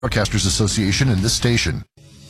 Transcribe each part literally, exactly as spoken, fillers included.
Broadcasters Association and this station.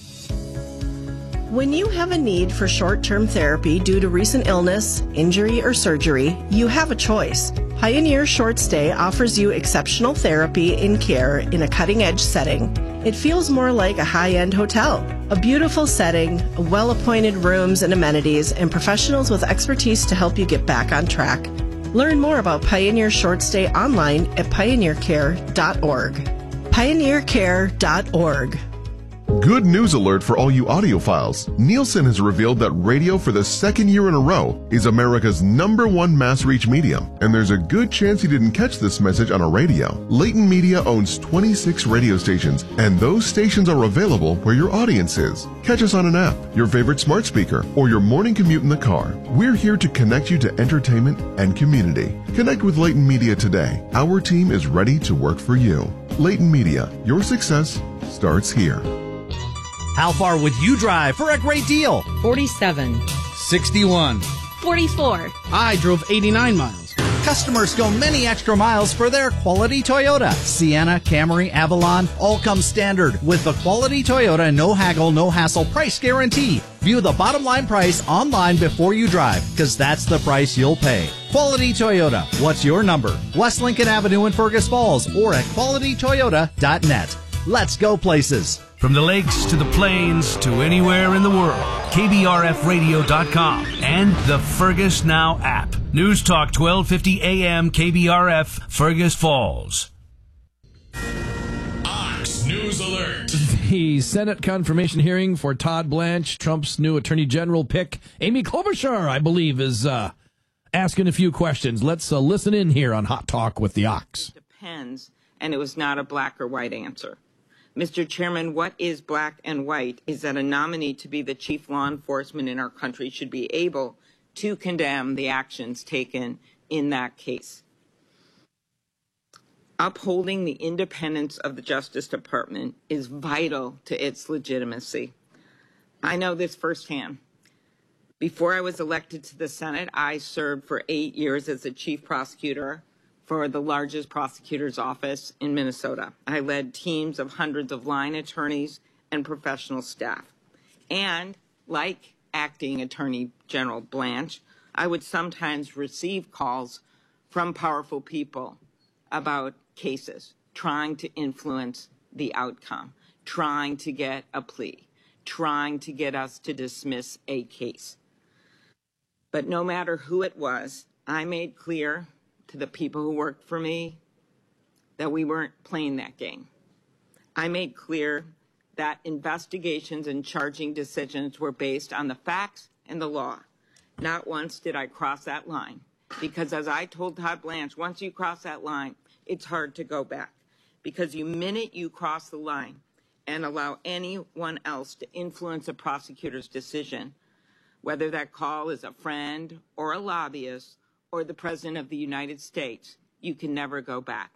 When you have a need for short-term therapy due to recent illness, injury, or surgery, you have a choice. Pioneer Short Stay offers you exceptional therapy and care in a cutting-edge setting. It feels more like a high-end hotel. A beautiful setting, well-appointed rooms and amenities, and professionals with expertise to help you get back on track. Learn more about Pioneer Short Stay online at pioneer care dot org. pioneer care dot org. Good news alert for all you audiophiles. Nielsen has revealed that radio for the second year in a row is America's number one mass reach medium. And there's a good chance you didn't catch this message on a radio. Leighton Media owns twenty-six radio stations, and those stations are available where your audience is. Catch us on an app, your favorite smart speaker, or your morning commute in the car. We're here to connect you to entertainment and community. Connect with Leighton Media today. Our team is ready to work for you. Leighton Media, your success starts here. How far would you drive for a great deal? forty-seven. sixty-one. forty-four. I drove eighty-nine miles. Customers go many extra miles for their quality Toyota. Sienna, Camry, Avalon, all come standard with the quality Toyota no haggle, no hassle price guarantee. View the bottom line price online before you drive, because that's the price you'll pay. Quality Toyota. What's your number? West Lincoln Avenue in Fergus Falls or at quality toyota dot net. Let's go places. From the lakes to the plains to anywhere in the world, K B R F radio dot com and the Fergus Now app. News Talk twelve fifty A M K B R F, Fergus Falls. Ox News Alert. The Senate confirmation hearing for Todd Blanche, Trump's new Attorney General pick. Amy Klobuchar, I believe, is uh, asking a few questions. Let's uh, listen in here on Hot Talk with the Ox. It depends, and it was not a black or white answer. Mister Chairman, what is black and white is that a nominee to be the chief law enforcement in our country should be able to condemn the actions taken in that case. Upholding the independence of the Justice Department is vital to its legitimacy. I know this firsthand. Before I was elected to the Senate, I served for eight years as the chief prosecutor for the largest prosecutor's office in Minnesota. I led teams of hundreds of line attorneys and professional staff. And like acting Attorney General Blanche, I would sometimes receive calls from powerful people about cases, trying to influence the outcome, trying to get a plea, trying to get us to dismiss a case. But no matter who it was, I made clear to the people who worked for me that we weren't playing that game. I made clear that investigations and charging decisions were based on the facts and the law. Not once did I cross that line, because as I told Todd Blanche, once you cross that line, it's hard to go back, because the minute you cross the line and allow anyone else to influence a prosecutor's decision, whether that call is a friend or a lobbyist or the President of the United States, you can never go back.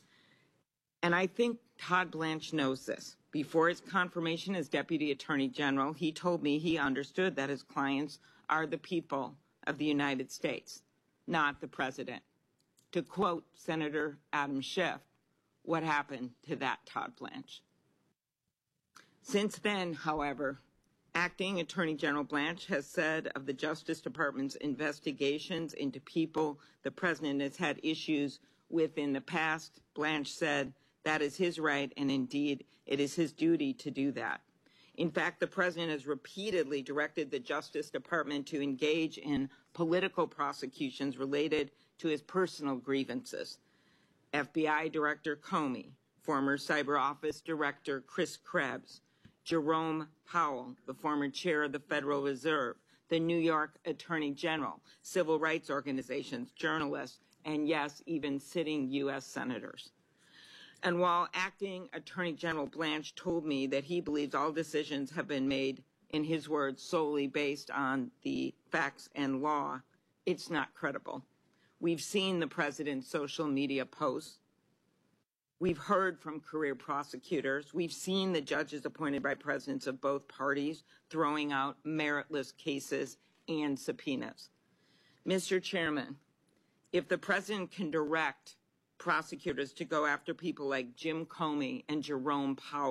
And I think Todd Blanche knows this. Before his confirmation as Deputy Attorney General, he told me he understood that his clients are the people of the United States, not the President. To quote Senator Adam Schiff, what happened to that Todd Blanche? Since then, however, Acting Attorney General Blanche has said of the Justice Department's investigations into people the President has had issues with in the past, Blanche said that is his right, and indeed it is his duty to do that. In fact, the President has repeatedly directed the Justice Department to engage in political prosecutions related to his personal grievances. F B I Director Comey, former Cyber Office Director Chris Krebs, Jerome Powell, the former chair of the Federal Reserve, the New York Attorney General, civil rights organizations, journalists, and yes, even sitting U S senators. And while Acting Attorney General Blanche told me that he believes all decisions have been made, in his words, solely based on the facts and law, it's not credible. We've seen the President's social media posts. We've heard from career prosecutors. We've seen the judges appointed by presidents of both parties throwing out meritless cases and subpoenas. Mister Chairman, if the President can direct prosecutors to go after people like Jim Comey and Jerome Powell.